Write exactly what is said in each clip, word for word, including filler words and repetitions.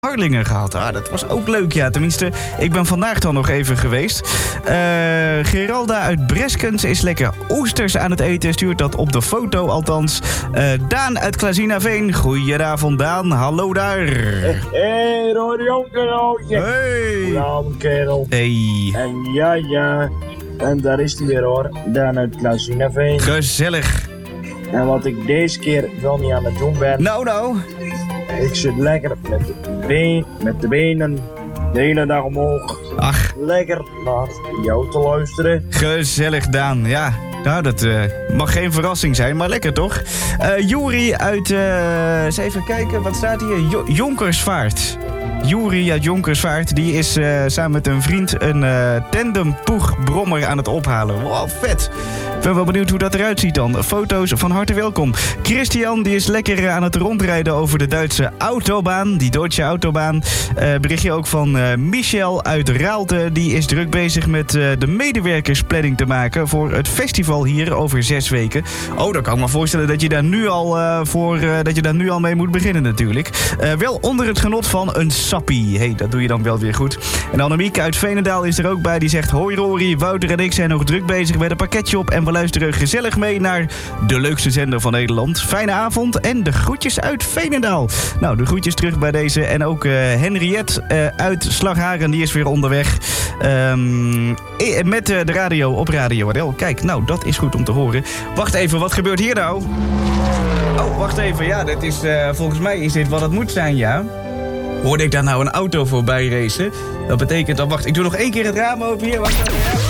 Harlingen gehad. Ah, dat was ook leuk, ja. Tenminste, ik ben vandaag dan nog even geweest. Uh, Geralda uit Breskens is lekker oesters aan het eten. Stuurt dat op de foto althans. Uh, Daan uit Klazinaveen. Goedenavond, Daan. Hallo daar. Hey, Roy Jonkerhoutje. Hey. Goedenavond, kerel. Hey. En ja, ja. En daar is hij weer, hoor. Daan uit Klazinaveen. Gezellig. En wat ik deze keer wel niet aan het doen ben... Nou, nou. Ik zit lekker met de, been, met de benen de hele dag omhoog. Ach. Lekker naar jou te luisteren. Gezellig, Daan. Ja, nou, dat uh, mag geen verrassing zijn, maar lekker toch? Uh, Juri uit... Uh, eens even kijken, wat staat hier? Jo- Jonkersvaart. Juri uit Jonkersvaart, die is uh, samen met een vriend een uh, tandempoegbrommer aan het ophalen. Wow, vet. Ik ben wel benieuwd hoe dat eruit ziet dan. Foto's van harte welkom. Christian, die is lekker aan het rondrijden over de Duitse autobaan. Die Duitse autobaan. Uh, berichtje ook van uh, Michel uit Raalte. Die is druk bezig met uh, de medewerkersplanning te maken voor het festival hier over zes weken. Oh, dan kan ik me voorstellen dat je daar nu al, uh, voor, uh, dat je daar nu al mee moet beginnen natuurlijk. Uh, wel onder het genot van een sappie. Hey, dat doe je dan wel weer goed. En Annemiek uit Veenendaal is er ook bij. Die zegt: hoi Rory, Wouter en ik zijn nog druk bezig met een pakketje op. En we luisteren gezellig mee naar de leukste zender van Nederland. Fijne avond en de groetjes uit Veenendaal. Nou, de groetjes terug bij deze. En ook uh, Henriette uh, uit Slagharen, die is weer onderweg. Um, met uh, de radio op Radio R L. Kijk, nou, dat is goed om te horen. Wacht even, wat gebeurt hier nou? Oh, wacht even. Ja, dit is, uh, volgens mij is dit wat het moet zijn, ja. Hoorde ik daar nou een auto voorbij racen? Dat betekent dan... Wacht, ik doe nog één keer het raam open hier. Wacht even, ja.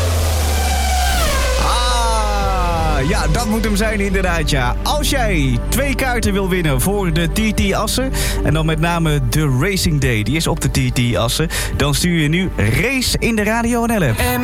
Ja, dat moet hem zijn inderdaad, ja. Als jij twee kaarten wil winnen voor de T T Assen... en dan met name de Racing Day, die is op de T T Assen... dan stuur je nu Race in de Radio N L app.